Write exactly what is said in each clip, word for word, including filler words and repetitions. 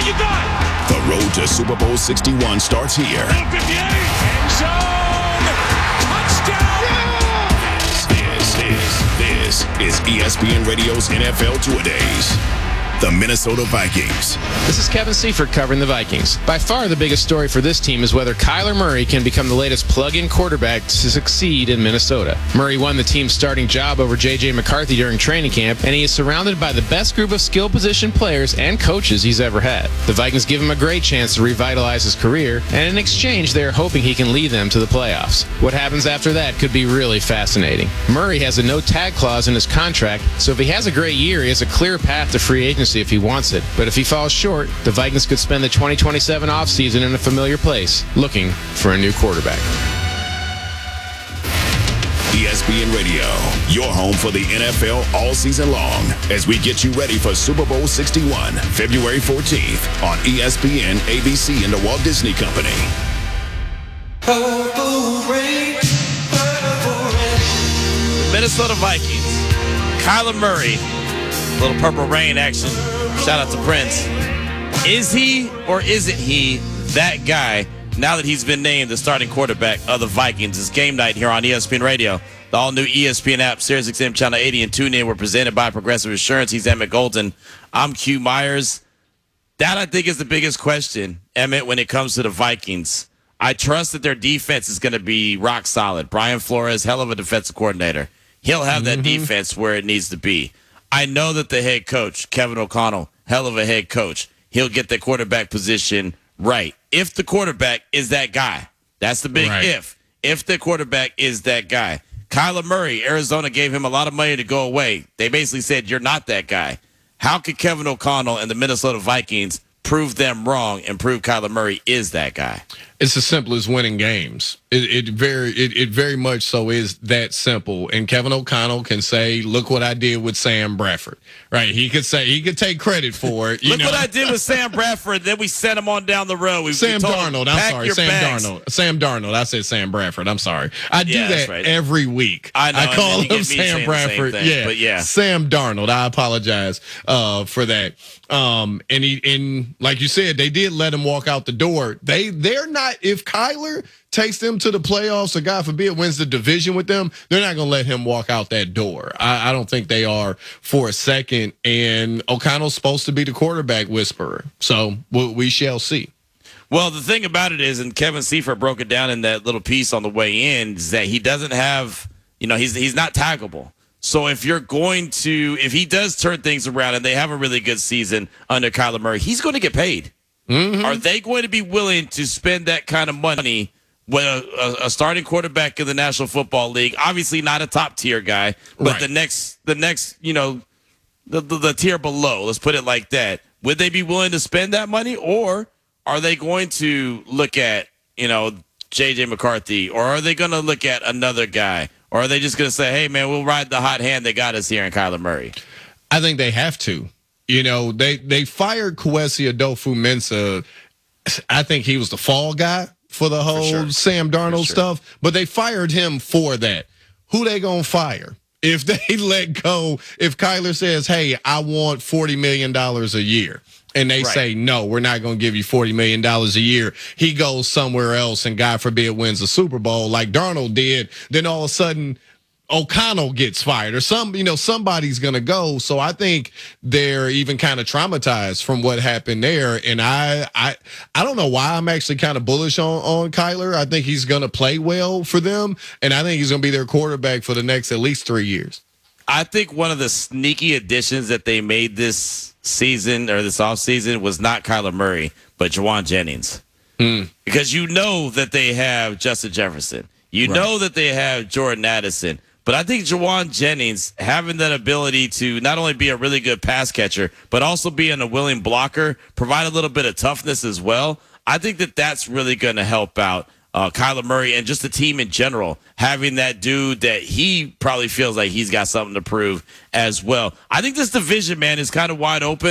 you got? The road to Super Bowl sixty-one starts here. fifty-eight, end zone, touchdown! Yeah! This, this, this, this is E S P N Radio's N F L Two-A-Days. The Minnesota Vikings. This is Kevin Seifert covering the Vikings. By far the biggest story for this team is whether Kyler Murray can become the latest plug-in quarterback to succeed in Minnesota. Murray won the team's starting job over J J McCarthy during training camp, and he is surrounded by the best group of skill position players and coaches he's ever had. The Vikings give him a great chance to revitalize his career, and in exchange they are hoping he can lead them to the playoffs. What happens after that could be really fascinating. Murray has a no-tag clause in his contract, so if he has a great year, he has a clear path to free agency if he wants it. But if he falls short, the Vikings could spend the twenty twenty-seven offseason in a familiar place, looking for a new quarterback. E S P N Radio, your home for the N F L all season long, as we get you ready for Super Bowl sixty-one, February fourteenth on E S P N, A B C, and the Walt Disney Company. Purple rain, purple rain. Minnesota Vikings, Kyler Murray, little purple rain action. Shout out to Prince. Is he or isn't he that guy now that he's been named the starting quarterback of the Vikings? It's game night here on E S P N Radio. The all-new E S P N app, SiriusXM Channel eighty, and TuneIn were presented by Progressive Insurance. He's Emmett Golden. I'm Q Myers. That, I think, is the biggest question, Emmett, when it comes to the Vikings. I trust that their defense is going to be rock solid. Brian Flores, hell of a defensive coordinator. He'll have that mm-hmm. defense where it needs to be. I know that the head coach, Kevin O'Connell, hell of a head coach, he'll get the quarterback position right. If the quarterback is that guy. That's the big right. if. If the quarterback is that guy. Kyler Murray, Arizona gave him a lot of money to go away. They basically said, you're not that guy. How could Kevin O'Connell and the Minnesota Vikings prove them wrong and prove Kyler Murray is that guy? It's as simple as winning games. It, it very, it, it very much so is that simple. And Kevin O'Connell can say, "Look what I did with Sam Bradford." Right? He could say, he could take credit for it. You Look know? what I did with Sam Bradford. Then we sent him on down the road. We, Sam we told Darnold. him, I'm sorry, Sam bags. Darnold. Sam Darnold. I said Sam Bradford. I'm sorry. I do yeah, that right. every week. I know. I call him Sam Bradford. Thing, yeah, but yeah, Sam Darnold. I apologize uh, for that. Um, and he, and like you said, they did let him walk out the door. They, they're not. If Kyler takes them to the playoffs, or God forbid wins the division with them, they're not going to let him walk out that door. I, I don't think they are for a second. And O'Connell's supposed to be the quarterback whisperer. So we, we shall see. Well, the thing about it is, and Kevin Seifert broke it down in that little piece on the way in, is that he doesn't have, you know, he's he's not taggable. So if you're going to, if he does turn things around and they have a really good season under Kyler Murray, he's going to get paid. Mm-hmm. Are they going to be willing to spend that kind of money with a, a starting quarterback in the National Football League? Obviously not a top tier guy, but right. the next, the next, you know, the, the the tier below. Let's put it like that. Would they be willing to spend that money, or are they going to look at, you know, J J McCarthy, or are they going to look at another guy, or are they just going to say, hey man, we'll ride the hot hand that got us here in Kyler Murray? I think they have to. You know, they they fired Kwesi Adofo-Mensah. I think he was the fall guy for the whole for sure. Sam Darnold sure. stuff, but they fired him for that. Who they gonna fire if they let go? If Kyler says, "Hey, I want forty million dollars a year," and they right. say, "No, we're not gonna give you forty million dollars a year," he goes somewhere else and God forbid wins the Super Bowl like Darnold did. Then all of a sudden, O'Connell gets fired, or some, you know, somebody's going to go. So I think they're even kind of traumatized from what happened there. And I, I, I don't know why I'm actually kind of bullish on, on Kyler. I think he's going to play well for them. And I think he's going to be their quarterback for the next at least three years. I think one of the sneaky additions that they made this season or this offseason was not Kyler Murray, but Juwan Jennings. Mm. Because you know that they have Justin Jefferson. You right. know that they have Jordan Addison. But I think Juwan Jennings having that ability to not only be a really good pass catcher, but also be a willing blocker, provide a little bit of toughness as well. I think that that's really going to help out uh, Kyler Murray and just the team in general, having that dude that he probably feels like he's got something to prove as well. I think this division, man, is kind of wide open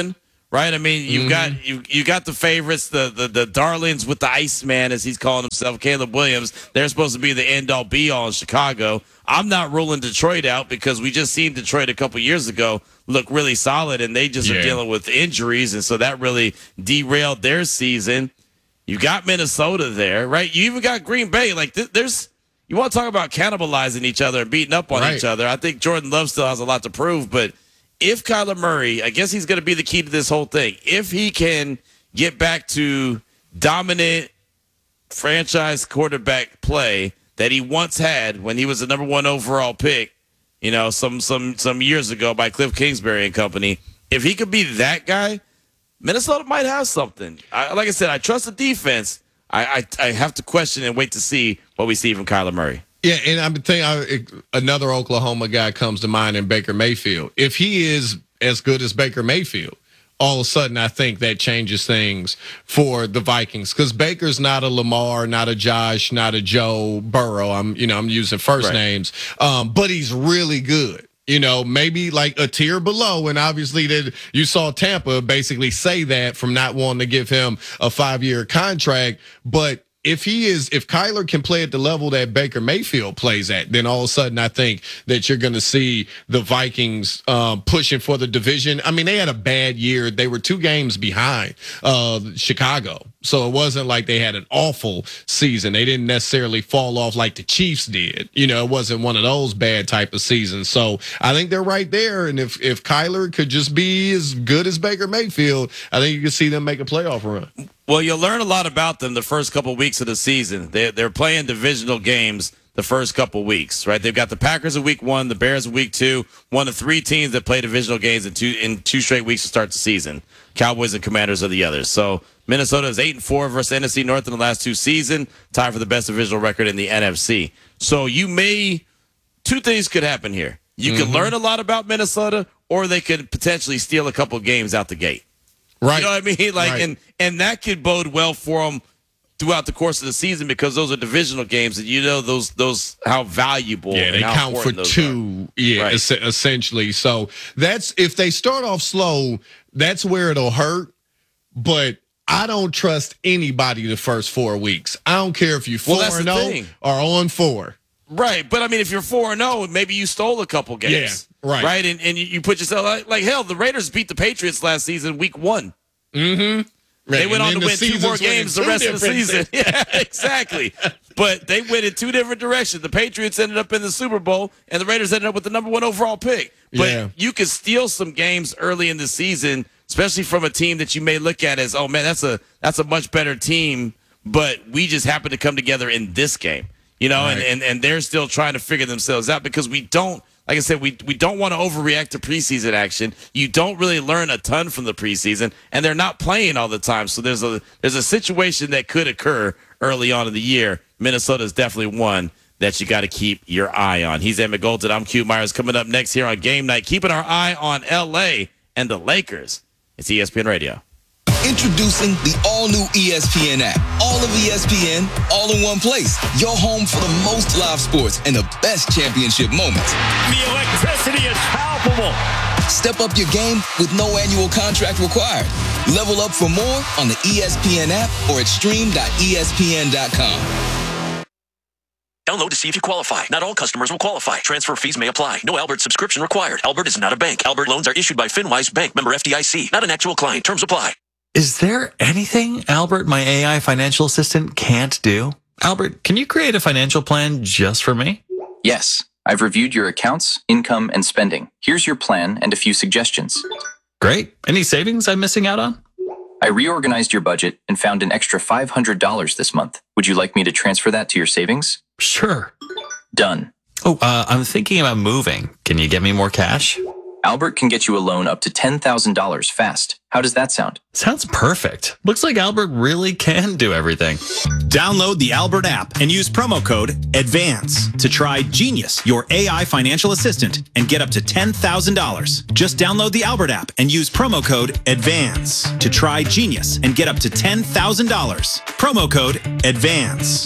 right? I mean, you've Mm-hmm. got you you got the favorites, the, the the darlings with the Iceman, as he's calling himself, Caleb Williams. They're supposed to be the end all be all in Chicago. I'm not ruling Detroit out because we just seen Detroit a couple years ago look really solid, and they just Yeah. are dealing with injuries, and so that really derailed their season. You got Minnesota there, right? You even got Green Bay. Like th- there's, you want to talk about cannibalizing each other and beating up on Right. each other. I think Jordan Love still has a lot to prove, but if Kyler Murray, I guess he's going to be the key to this whole thing. If he can get back to dominant franchise quarterback play that he once had when he was the number one overall pick, you know, some some some years ago by Cliff Kingsbury and company, if he could be that guy, Minnesota might have something. I, like I said, I trust the defense. I, I I have to question and wait to see what we see from Kyler Murray. Yeah, and I'm thinking another Oklahoma guy comes to mind in Baker Mayfield. If he is as good as Baker Mayfield, all of a sudden I think that changes things for the Vikings because Baker's not a Lamar, not a Josh, not a Joe Burrow. I'm you know I'm using first Right. names, um, but he's really good. You know, maybe like a tier below. And obviously that you saw Tampa basically say that from not wanting to give him a five-year contract. But if he is, if Kyler can play at the level that Baker Mayfield plays at, then all of a sudden I think that you're going to see the Vikings um, pushing for the division. I mean, they had a bad year. They were two games behind uh, Chicago. So it wasn't like they had an awful season. They didn't necessarily fall off like the Chiefs did. You know, it wasn't one of those bad type of seasons. So I think they're right there. And if, if Kyler could just be as good as Baker Mayfield, I think you can see them make a playoff run. Well, you'll learn a lot about them the first couple weeks of the season. They, they're playing divisional games the first couple weeks, right? They've got the Packers in week one, the Bears in week two, one of three teams that play divisional games in two in two straight weeks to start the season. Cowboys and Commanders are the others. So Minnesota is eight and four versus N F C North in the last two seasons, tied for the best divisional record in the N F C. So you may, two things could happen here. You Mm-hmm. could learn a lot about Minnesota, or they could potentially steal a couple games out the gate. Right. You know what I mean? Like, Right. and and that could bode well for them throughout the course of the season because those are divisional games, and you know those those how valuable. Yeah, and they how count for important those two. are. Yeah, Right. es- essentially. So that's if they start off slow, that's where it'll hurt. But I don't trust anybody the first four weeks. I don't care if you Well, four that's and the zero thing. or on four. Right, but I mean, if you're four and zero, maybe you stole a couple games. Yeah, right. Right, and and you, you put yourself like, like hell. The Raiders beat the Patriots last season, week one. Mm-hmm. They went on And to then win the two more seasons went in games the two rest of the different season. Yeah, exactly. But they went in two different directions. The Patriots ended up in the Super Bowl, and the Raiders ended up with the number one overall pick. But Yeah. you could steal some games early in the season, especially from a team that you may look at as, oh man, that's a that's a much better team. But we just happen to come together in this game, you know, and, Right. and and they're still trying to figure themselves out because we don't. Like I said, we we don't want to overreact to preseason action. You don't really learn a ton from the preseason, and they're not playing all the time. So there's a there's a situation that could occur early on in the year. Minnesota is definitely one that you got to keep your eye on. He's Emmett Golden. I'm Q Myers. Coming up next here on Game Night, keeping our eye on L A and the Lakers. It's E S P N Radio. Introducing the all-new E S P N app. All of E S P N, all in one place. Your home for the most live sports and the best championship moments. The electricity is palpable. Step up your game with no annual contract required. Level up for more on the E S P N app or at stream dot E S P N dot com. Download to see if you qualify. Not all customers will qualify. Transfer fees may apply. No Albert subscription required. Albert is not a bank. Albert loans are issued by FinWise Bank, member F D I C. Not an actual client. Terms apply. Is there anything Albert, my A I financial assistant, can't do? Albert, can you create a financial plan just for me? Yes, I've reviewed your accounts, income, and spending. Here's your plan and a few suggestions. Great. Any savings I'm missing out on? I reorganized your budget and found an extra five hundred dollars this month. Would you like me to transfer that to your savings? Sure. Done. Oh, uh, I'm thinking about moving. Can you get me more cash? Albert can get you a loan up to ten thousand dollars fast. How does that sound? Sounds perfect. Looks like Albert really can do everything. Download the Albert app and use promo code ADVANCE to try Genius, your A I financial assistant, and get up to ten thousand dollars. Just download the Albert app and use promo code ADVANCE to try Genius and get up to ten thousand dollars. Promo code ADVANCE.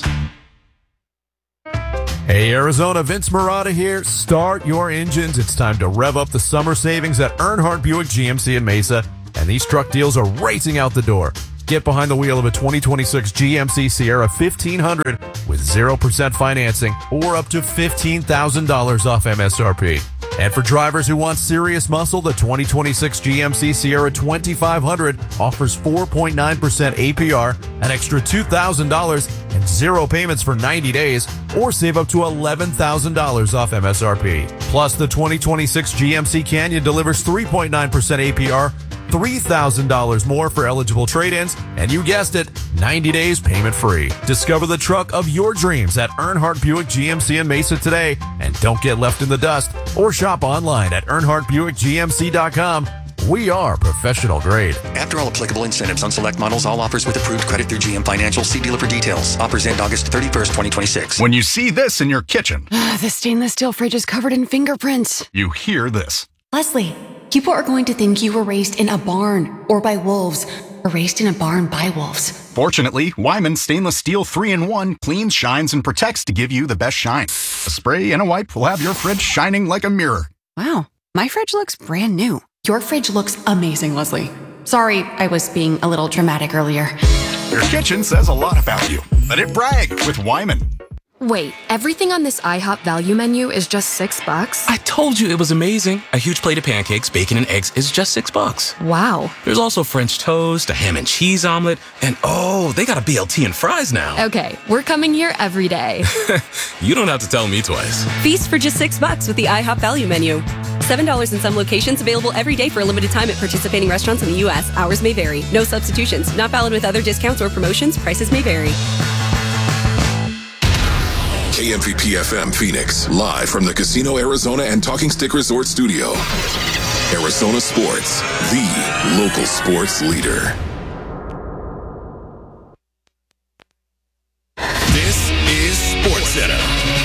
Hey Arizona, Vince Marotta here. Start your engines. It's time to rev up the summer savings at Earnhardt Buick G M C in Mesa. and these truck deals are racing out the door. Get behind the wheel of a twenty twenty-six G M C Sierra fifteen hundred with zero percent financing or up to fifteen thousand dollars off M S R P. And for drivers who want serious muscle, the twenty twenty-six G M C Sierra twenty-five hundred offers four point nine percent A P R, an extra two thousand dollars, and zero payments for ninety days, or save up to eleven thousand dollars off M S R P. Plus, the twenty twenty-six G M C Canyon delivers three point nine percent A P R, three thousand dollars more for eligible trade-ins, and you guessed it, ninety days payment free. Discover the truck of your dreams at Earnhardt Buick G M C in Mesa today, and don't get left in the dust, or shop online at earnhardt buick g m c dot com. We are professional grade. After all applicable incentives on select models, all offers with approved credit through G M Financial. See dealer for details. Offers end August thirty-first, twenty twenty-six. When you see this in your kitchen, the stainless steel fridge is covered in fingerprints. You hear this. Leslie, people are going to think you were raised in a barn or by wolves, or raised in a barn by wolves. Fortunately, Wyman Stainless Steel three in one cleans, shines, and protects to give you the best shine. A spray and a wipe will have your fridge shining like a mirror. Wow, my fridge looks brand new. Your fridge looks amazing, Leslie. Sorry, I was being a little dramatic earlier. Your kitchen says a lot about you. Let it brag with Wyman. Wait, everything on this IHOP value menu is just six bucks? I told you it was amazing. A huge plate of pancakes, bacon, and eggs is just six bucks. Wow. There's also French toast, a ham and cheese omelet, and oh, they got a B L T and fries now. Okay, we're coming here every day. You don't have to tell me twice. Feast for just six bucks with the IHOP value menu. seven dollars in some locations, available every day for a limited time at participating restaurants in the U S. Hours may vary. No substitutions. Not valid with other discounts or promotions. Prices may vary. K M V P F M Phoenix, live from the Casino Arizona and Talking Stick Resort Studio. Arizona Sports, the local sports leader. This is SportsCenter.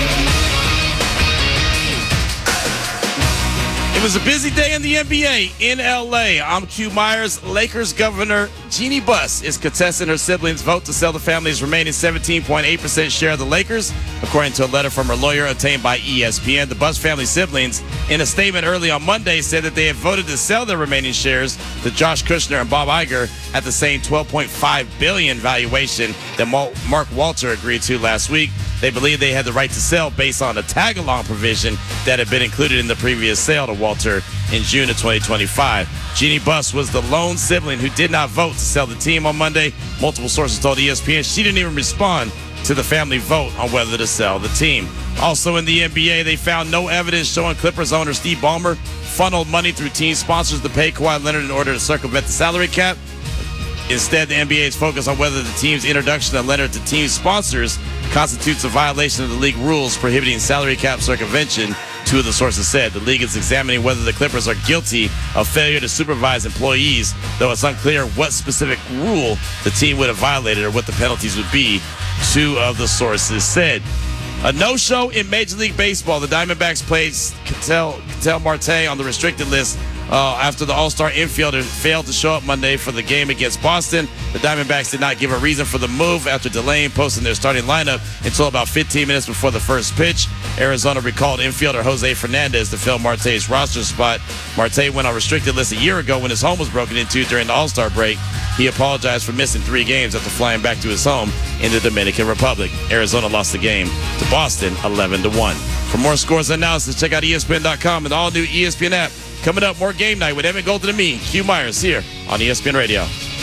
It was a busy day in the N B A in L A. I'm Q Myers. Lakers governor Jeannie Buss is contesting her siblings' vote to sell the family's remaining seventeen point eight percent share of the Lakers, according to a letter from her lawyer obtained by E S P N. The Buss family siblings, in a statement early on Monday, said that they had voted to sell their remaining shares to Josh Kushner and Bob Iger at the same twelve point five billion dollars valuation that Mark Walter agreed to last week. They believe they had the right to sell based on a tag-along provision that had been included in the previous sale to Walter in June of twenty twenty-five. Jeannie Buss was the lone sibling who did not vote to sell the team on Monday. Multiple sources told E S P N she didn't even respond to the family vote on whether to sell the team. Also in the N B A, they found no evidence showing Clippers owner Steve Ballmer funneled money through team sponsors to pay Kawhi Leonard in order to circumvent the salary cap. Instead, the N B A is focused on whether the team's introduction of Leonard to team sponsors constitutes a violation of the league rules prohibiting salary cap circumvention, two of the sources said. The league is examining whether the Clippers are guilty of failure to supervise employees, though it's unclear what specific rule the team would have violated or what the penalties would be, two of the sources said. A no-show in Major League Baseball. The Diamondbacks played Ketel, Ketel Marte on the restricted list uh, after the All-Star infielder failed to show up Monday for the game against Boston. The Diamondbacks did not give a reason for the move after delaying posting their starting lineup until about fifteen minutes before the first pitch. Arizona recalled infielder Jose Fernandez to fill Marte's roster spot. Marte went on restricted list a year ago when his home was broken into during the All-Star break. He apologized for missing three games after flying back to his home in the Dominican Republic. Arizona lost the game to Boston eleven to one. For more scores and analysis, check out E S P N dot com and the all-new E S P N app. Coming up, more Game Night with Evan Golden and me, Q Myers, here on E S P N Radio.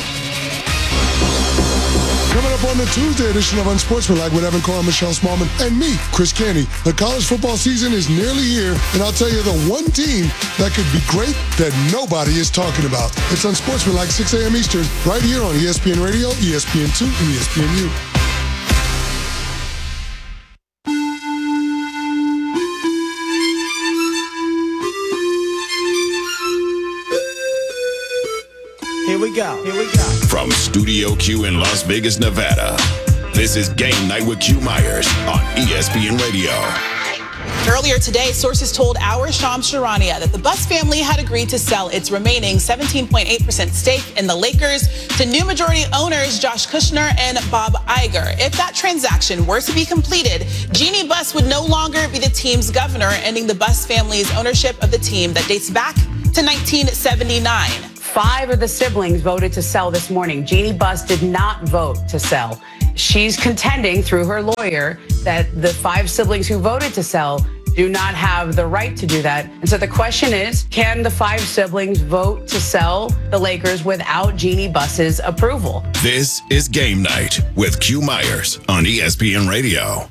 Coming up on the Tuesday edition of Unsportsmanlike with Evan Carr, Michelle Smallman, and me, Chris Canty. The college football season is nearly here, and I'll tell you the one team that could be great that nobody is talking about. It's Unsportsmanlike, six a.m. Eastern, right here on E S P N Radio, E S P N two, and E S P N U. Here we go. Here we go. From Studio Q in Las Vegas, Nevada, this is Game Night with Q Myers on E S P N Radio. Earlier today, sources told our Shams Charania that the Buss family had agreed to sell its remaining seventeen point eight percent stake in the Lakers to new majority owners Josh Kushner and Bob Iger. If that transaction were to be completed, Jeannie Buss would no longer be the team's governor, ending the Buss family's ownership of the team that dates back to nineteen seventy-nine. Five of the siblings voted to sell this morning. Jeannie Buss did not vote to sell. She's contending through her lawyer that the five siblings who voted to sell do not have the right to do that. And so the question is, can the five siblings vote to sell the Lakers without Jeannie Buss's approval? This is Game Night with Q Myers on E S P N Radio.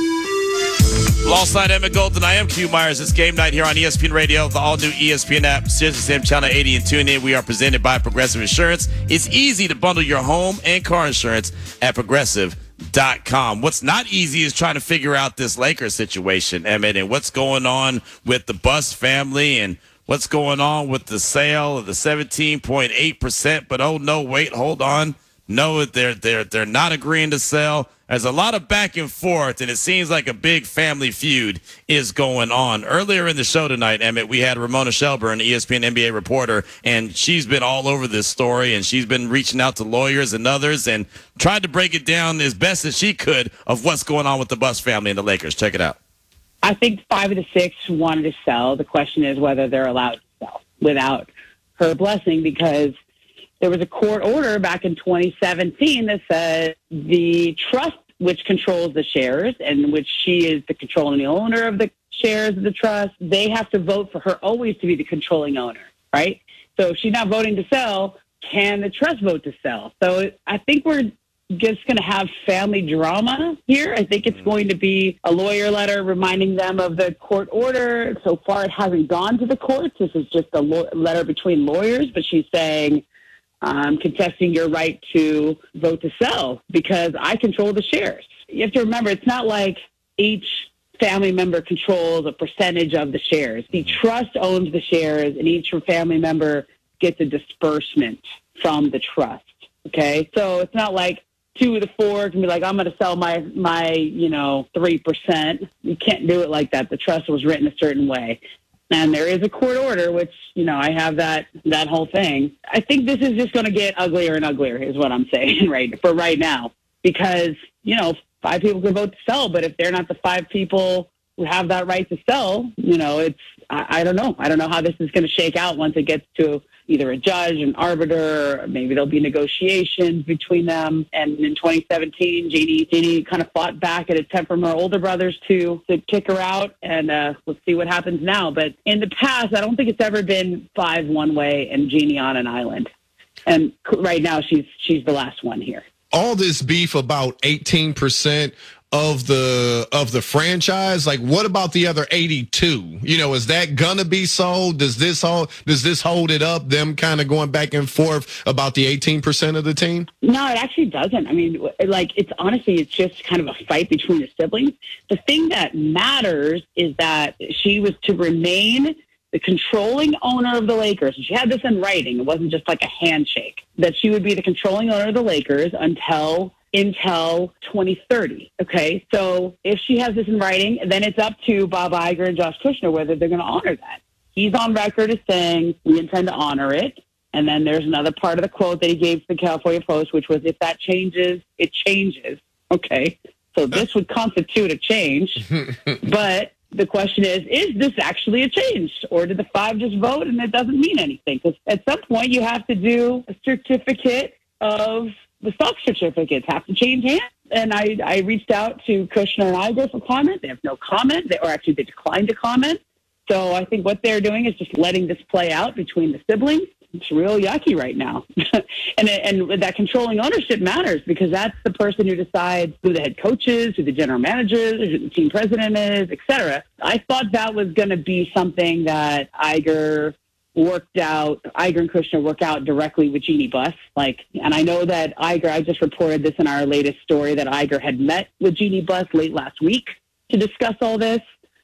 Alongside Emmett Golden, I am Q Myers. It's Game Night here on E S P N Radio, the all-new E S P N app, SiriusXM Channel eighty, and tune in. We are presented by Progressive Insurance. It's easy to bundle your home and car insurance at Progressive dot com. What's not easy is trying to figure out this Lakers situation, Emmett, and what's going on with the Buss family and what's going on with the sale of the seventeen point eight percent. But oh no, wait, hold on. No, they're they're they're not agreeing to sell. There's a lot of back and forth, and it seems like a big family feud is going on. Earlier in the show tonight, Emmett, we had Ramona Shelburne, E S P N N B A reporter, and she's been all over this story, and she's been reaching out to lawyers and others and tried to break it down as best as she could of what's going on with the Buss family and the Lakers. Check it out. I think five of the six wanted to sell. The question is whether they're allowed to sell without her blessing, because there was a court order back in twenty seventeen that said the trust, which controls the shares and which she is the controlling owner of the shares of the trust, they have to vote for her always to be the controlling owner, right? So if she's not voting to sell, can the trust vote to sell? So I think we're just going to have family drama here. I think it's going to be a lawyer letter reminding them of the court order. So far, it hasn't gone to the courts. This is just a lo- letter between lawyers, but she's saying, Um, contesting your right to vote to sell because I control the shares. You have to remember, it's not like each family member controls a percentage of the shares. The trust owns the shares, and each family member gets a disbursement from the trust. Okay, so it's not like two of the four can be like, I'm going to sell my my you know three percent. You can't do it like that. The trust was written a certain way. And there is a court order, which, you know, I have that that whole thing. I think this is just going to get uglier and uglier is what I'm saying right for right now. Because, you know, five people can vote to sell, but if they're not the five people who have that right to sell, you know, it's, I, I don't know. I don't know how this is going to shake out once it gets to either a judge, an arbiter, or maybe there'll be negotiations between them. And in twenty seventeen, Jeannie, Jeannie kind of fought back at a attempt from her older brothers to, to kick her out. And uh, let's see what happens now. But in the past, I don't think it's ever been five one way and Jeannie on an island. And right now, she's she's the last one here. All this beef about eighteen percent of the of the franchise, like what about the other eighty-two? You know, is that gonna be sold? Does this hold does this hold it up, them kind of going back and forth about the eighteen percent of the team? No, it actually doesn't. I mean, like, it's honestly, it's just kind of a fight between the siblings. The thing that matters is that she was to remain the controlling owner of the Lakers. She had this in writing. It wasn't just like a handshake. That she would be the controlling owner of the Lakers until until twenty thirty. Okay, so if she has this in writing, then it's up to Bob Iger and Josh Kushner whether they're going to honor that. He's on record as saying we intend to honor it. And then there's another part of the quote that he gave to the California Post, which was, if that changes, it changes. Okay, so this would constitute a change. But the question is, is this actually a change? Or did the five just vote and it doesn't mean anything? Because at some point you have to do a certificate of the stock certificates have to change hands. And I, I reached out to Kushner and Iger for comment. They have no comment. They, or actually, they declined to comment. So I think what they're doing is just letting this play out between the siblings. It's real yucky right now. and and that controlling ownership matters because that's the person who decides who the head coach is, who the general manager is, who the team president is, et cetera. I thought that was going to be something that Iger worked out, Iger and Kushner work out directly with Jeannie Buss. Like, and I know that Iger, I just reported this in our latest story, that Iger had met with Jeannie Buss late last week to discuss all this.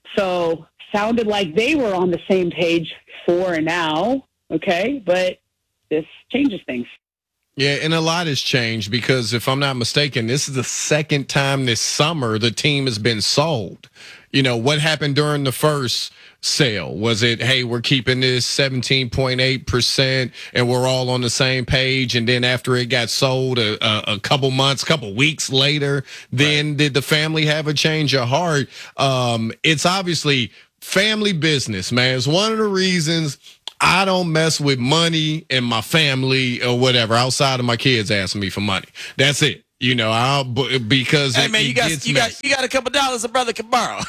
So sounded like they were on the same page for now. Okay, but this changes things. Yeah, and a lot has changed because if I'm not mistaken, this is the second time this summer the team has been sold. You know, what happened during the first sale? Was it, hey, we're keeping this seventeen point eight percent and we're all on the same page? And then after it got sold a, a, a couple months, couple weeks later, then right. Did the family have a change of heart? Um, it's obviously family business, man. It's one of the reasons I don't mess with money and my family or whatever outside of my kids asking me for money. That's it. You know, I'll because hey it, man, it you got gets you messy. got you got a couple dollars a brother can borrow.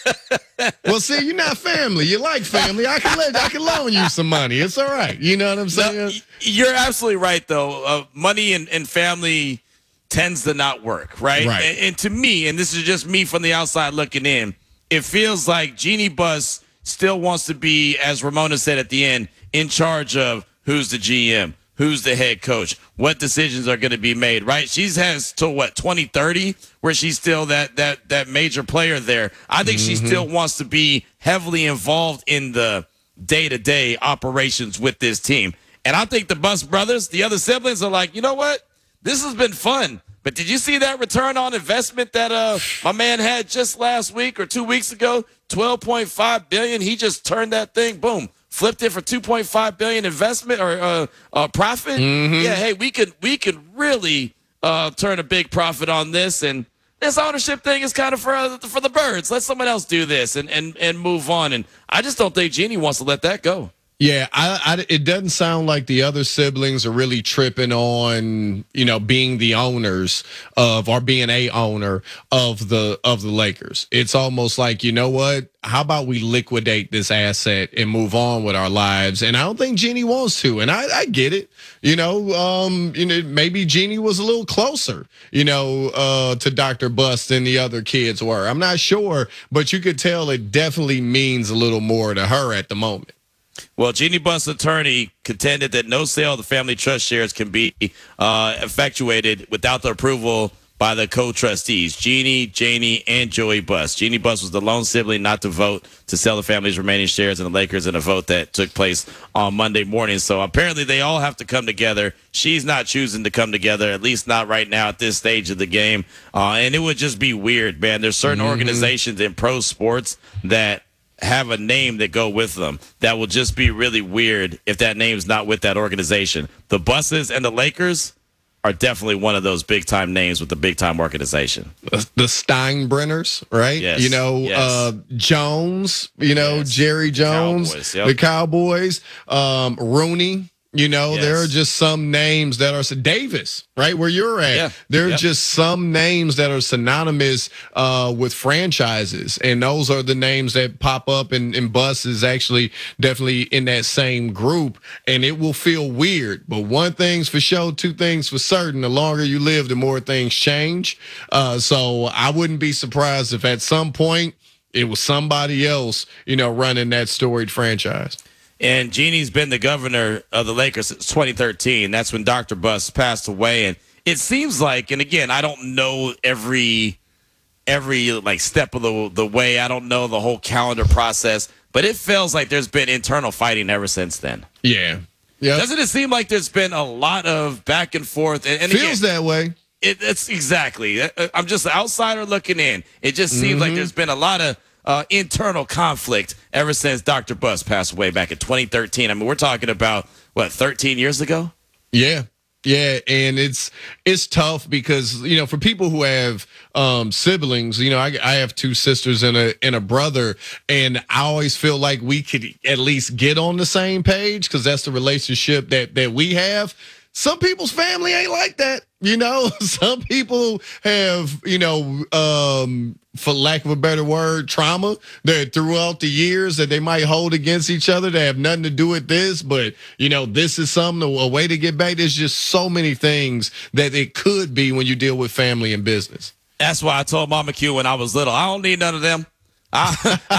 Well, see, you're not family. You like family. I can let I can loan you some money. It's all right. You know what I'm saying? No, you're absolutely right, though. Uh, money and, and family tends to not work, right? Right. And, and to me, and this is just me from the outside looking in, it feels like Jeannie Buss still wants to be, as Ramona said at the end, in charge of who's the G M, who's the head coach, what decisions are going to be made, right? She's has till what, twenty thirty, where she's still that that that major player there. I think mm-hmm. she still wants to be heavily involved in the day-to-day operations with this team. And I think the Buss brothers, the other siblings, are like, you know what? This has been fun. But did you see that return on investment that uh my man had just last week or two weeks ago? twelve point five billion dollars. He just turned that thing, boom, flipped it for two point five billion dollars investment or uh, uh profit. Mm-hmm. Yeah, hey, we could we could really uh turn a big profit on this, and this ownership thing is kind of for uh, for the birds. Let someone else do this and and and move on. And I just don't think Jeannie wants to let that go. Yeah, I, I, it doesn't sound like the other siblings are really tripping on, you know, being the owners of or being a owner of the of the Lakers. It's almost like, you know what? How about we liquidate this asset and move on with our lives? And I don't think Jeannie wants to. And I, I get it. You know, um, you know, maybe Jeannie was a little closer, you know, uh, to Doctor Buss than the other kids were. I'm not sure, but you could tell it definitely means a little more to her at the moment. Well, Jeannie Buss' attorney contended that no sale of the family trust shares can be uh, effectuated without the approval by the co-trustees, Jeannie, Janie, and Joey Buss. Jeannie Buss was the lone sibling not to vote to sell the family's remaining shares in the Lakers in a vote that took place on Monday morning. So apparently they all have to come together. She's not choosing to come together, at least not right now at this stage of the game. Uh, and it would just be weird, man. There's certain mm-hmm. organizations in pro sports that have a name that go with them that will just be really weird if that name's not with that organization. The Busses and the Lakers are definitely one of those big time names with the big time organization. The Steinbrenners, right? Yes. You know, yes. uh, Jones, you know, yes. Jerry Jones, Cowboys, yep. the Cowboys, um, Rooney. You know, yes. there are just some names that are Davis, right where you're at. Yeah. There are yeah. just some names that are synonymous uh, with franchises, and those are the names that pop up. And, and Buss is actually definitely in that same group, and it will feel weird. But one thing's for sure, two things for certain: the longer you live, the more things change. Uh, so I wouldn't be surprised if at some point it was somebody else, you know, running that storied franchise. And Jeannie's been the governor of the Lakers since twenty thirteen. That's when Doctor Buss passed away. And it seems like, and again, I don't know every every like step of the the way. I don't know the whole calendar process, but it feels like there's been internal fighting ever since then. Yeah. Yeah. Doesn't it seem like there's been a lot of back and forth? And, and feels again, that way. It, it's exactly. I'm just an outsider looking in. It just seems mm-hmm. like there's been a lot of Uh, internal conflict ever since Doctor Buss passed away back in twenty thirteen. I mean, we're talking about, what, thirteen years ago? Yeah. Yeah, and it's it's tough because, you know, for people who have um, siblings, you know, I, I have two sisters and a and a brother, and I always feel like we could at least get on the same page because that's the relationship that that we have. Some people's family ain't like that, you know. Some people have, you know, um, for lack of a better word, trauma that throughout the years that they might hold against each other that have nothing to do with this. But, you know, this is something, a way to get back. There's just so many things that it could be when you deal with family and business. That's why I told Mama Q when I was little, I don't need none of them. I,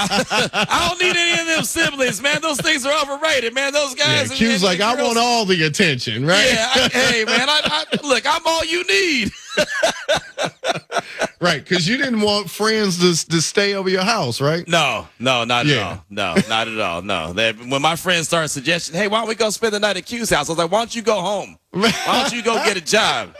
I, I don't need any of them siblings, man. Those things are overrated, man. Those guys. Yeah, Q's like, I want all the attention, right? Yeah, I, hey, man, I, I, look, I'm all you need. Right, because you didn't want friends to, to stay over your house, right? No, no, not yeah. at all. No, not at all. No. They, when my friends started suggesting, hey, why don't we go spend the night at Q's house? I was like, why don't you go home? Why don't you go get a job?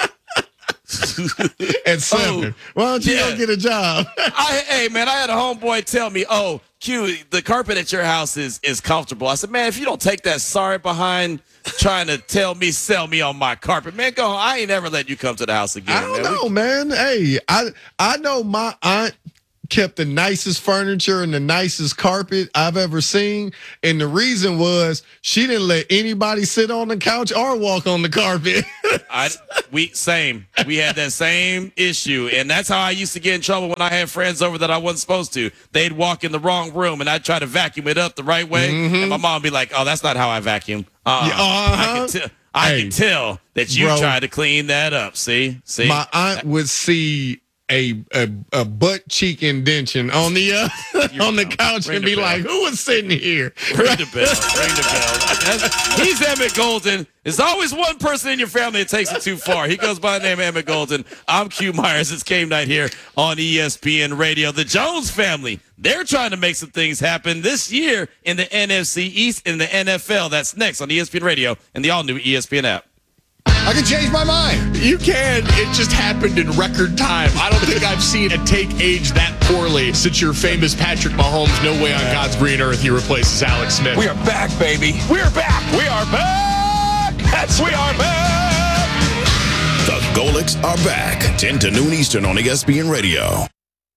At seven. Oh, why don't you yeah. go get a job? I, hey, man, I had a homeboy tell me, oh, Q, the carpet at your house is is comfortable. I said, man, if you don't take that sorry behind trying to tell me, sell me on my carpet, man, go home. I ain't never let you come to the house again. I don't man. know, man. Hey, I I know my aunt kept the nicest furniture and the nicest carpet I've ever seen. And the reason was she didn't let anybody sit on the couch or walk on the carpet. I, we same. We had that same issue, and that's how I used to get in trouble when I had friends over that I wasn't supposed to. They'd walk in the wrong room, and I'd try to vacuum it up the right way, mm-hmm. and my mom would be like, "Oh, that's not how I vacuum." Uh, yeah, uh-huh. I, can t- I hey, can tell that you bro, tried to clean that up. See, see. My aunt would see a a, a butt cheek indention on the uh, on the couch Ring and be bell. like, "Who was sitting here?" Ring the bell. Ring the bell. That's, he's Emmett Golden. There's always one person in your family that takes it too far. He goes by the name of Emmett Golden. I'm Q Myers. It's Game Night here on E S P N Radio. The Jones family, they're trying to make some things happen this year in the N F C East and the N F L. That's next on E S P N Radio and the all-new E S P N app. I can change my mind. You can. It just happened in record time. I don't think I've seen a take age that poorly since your famous Patrick Mahomes, no way on God's green earth he replaces Alex Smith. We are back, baby. We're back. We are back. That's we are back. The Golics are back. ten to noon Eastern on E S P N Radio.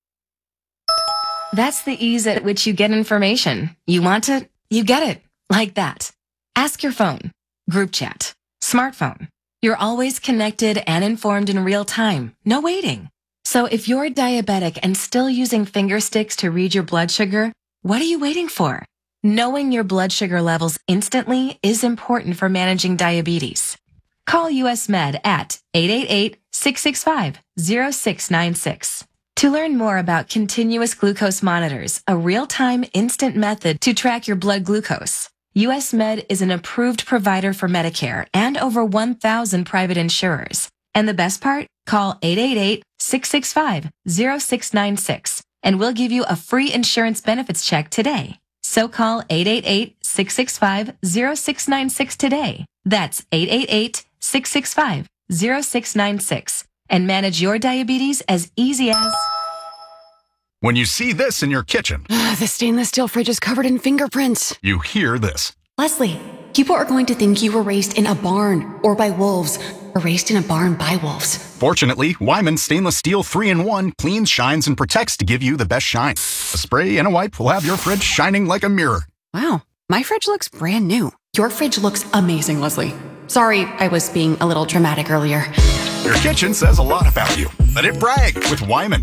That's the ease at which you get information. You want it, you get it. Like that. Ask your phone. Group chat. Smartphone. You're always connected and informed in real time. No waiting. So if you're diabetic and still using finger sticks to read your blood sugar, what are you waiting for? Knowing your blood sugar levels instantly is important for managing diabetes. Call U S Med at eight eight eight, six six five, zero six nine six. To learn more about continuous glucose monitors, a real-time instant method to track your blood glucose, U S Med is an approved provider for Medicare and over one thousand private insurers. And the best part? Call eight eight eight, six six five, zero six nine six and we'll give you a free insurance benefits check today. So call eight eight eight, six six five, zero six nine six today. That's eight eight eight, six six five, zero six nine six and manage your diabetes as easy as... When you see this in your kitchen, the stainless steel fridge is covered in fingerprints. You hear this. Leslie, people are going to think you were raised in a barn or by wolves or raised in a barn by wolves. Fortunately, Wyman Stainless Steel three in one cleans, shines, and protects to give you the best shine. A spray and a wipe will have your fridge shining like a mirror. Wow, my fridge looks brand new. Your fridge looks amazing, Leslie. Sorry, I was being a little dramatic earlier. Your kitchen says a lot about you. Let it brag with Wyman.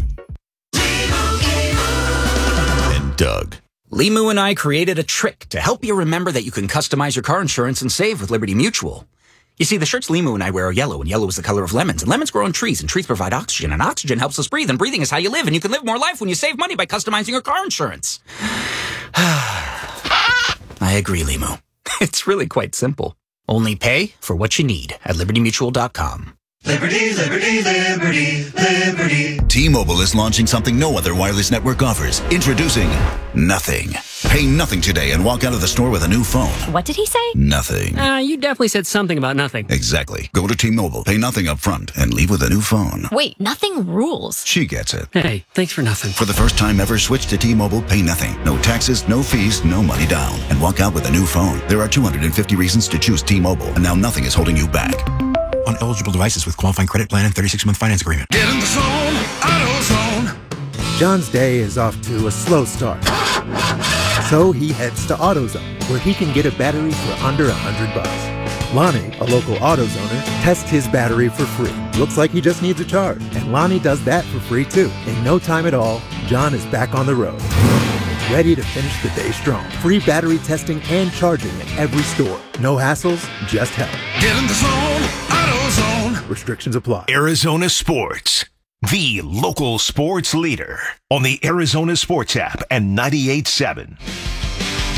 Doug. Limu and I created a trick to help you remember that you can customize your car insurance and save with Liberty Mutual. You see, the shirts Limu and I wear are yellow, and yellow is the color of lemons, and lemons grow on trees, and trees provide oxygen, and oxygen helps us breathe, and breathing is how you live, and you can live more life when you save money by customizing your car insurance. I agree, Limu. It's really quite simple. Only pay for what you need at liberty mutual dot com. Liberty, liberty, liberty, liberty. T-Mobile is launching something no other wireless network offers. Introducing Nothing. Pay nothing today and walk out of the store with a new phone. What did he say? Nothing. Uh, you definitely said something about nothing. Exactly. Go to T-Mobile, pay nothing up front, and leave with a new phone. Wait, nothing rules. She gets it. Hey, thanks for nothing. For the first time ever, switch to T-Mobile, pay nothing. No taxes, no fees, no money down. And walk out with a new phone. There are two hundred fifty reasons to choose T-Mobile, and now nothing is holding you back. On eligible devices with qualifying credit plan and thirty-six month finance agreement. Get in the zone, AutoZone. John's day is off to a slow start. So he heads to AutoZone, where he can get a battery for under a hundred bucks. Lonnie, a local AutoZoner, tests his battery for free. Looks like he just needs a charge, and Lonnie does that for free too. In no time at all, John is back on the road, ready to finish the day strong. Free battery testing and charging at every store. No hassles, just help. Get in the zone, AutoZone. Restrictions apply. Arizona Sports, the local sports leader on the Arizona Sports app and ninety-eight point seven.